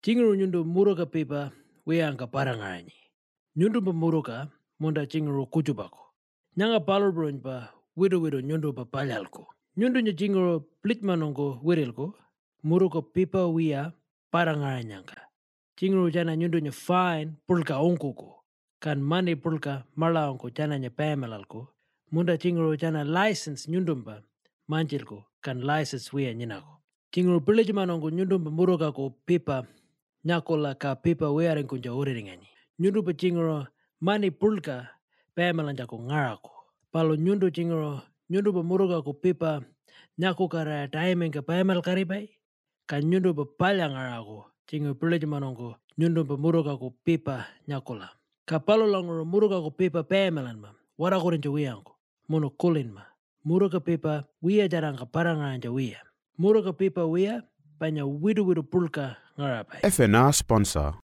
Chingru nyundu muruka pipa weanga parangarani. Nyundu pa muruka munda chingru kuchubako. Nyanga palor bron pa wido nyundu pa palyalko. Nyundu nya chingru plitmanongo wirilko muruka pipa wea parangaranyanga. Chingru jana nyundu nya fine pulka onkuko. Kan mani pulka mala onko jana nya pamelalko. Munda chingru jana license nyundumpa manchilko kan license wea nyinako. Chingru pilijmanongo nyundumpa muruka ko pipa nyakola ka pipa wearing kunja uriringani. Nyundu pa chingro mani pulka pamelan jako ngarako. Palo nyundu chingro nyundu pa muruka ko pipa nyako kara timing ka pamel karibai. Kan nyundu pa palya ngarako. Chingro pilijmanongo nyundu pa muruka ko pipa nyakola. Ka palo langro muruka ko pipa pamelan ma. Wara kurinja weangko. Mono kulin ma. Muruka pipa wea jarang ka parangaranja wea. Muruka pipa wea panya widu pulka ngarapai. FNR sponsor